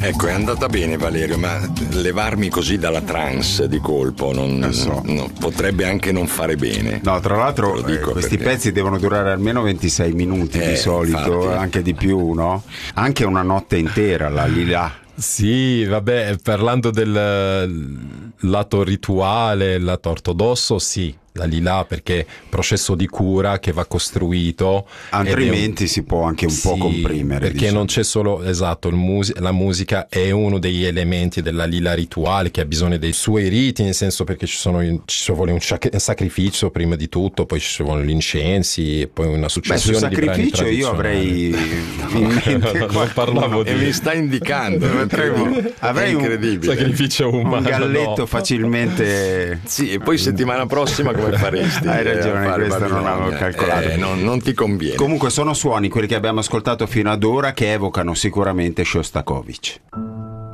Ecco, è andata bene Valerio, ma levarmi così dalla trance di colpo potrebbe anche non fare bene. No, tra l'altro questi pezzi devono durare almeno 26 minuti di solito, infatti. Anche di più, no? Anche una notte intera, la Lila. Sì, vabbè, parlando del lato rituale, lato ortodosso, sì, la Lila, perché processo di cura che va costruito, altrimenti si può anche un po' comprimere, perché diciamo. Non c'è solo la musica è uno degli elementi della Lila rituale che ha bisogno dei suoi riti, nel senso perché ci vuole un sacrificio prima di tutto, poi ci vogliono gli incensi e poi una successione di brani tradizionali. Io avrei in mente non parlavo di... E mi sta indicando avrei incredibile sacrificio umano, un galletto facilmente. Sì, e poi settimana prossima come faresti? Hai ragione, questo non avevo calcolato. Non ti conviene. Comunque sono suoni quelli che abbiamo ascoltato fino ad ora che evocano sicuramente Shostakovich.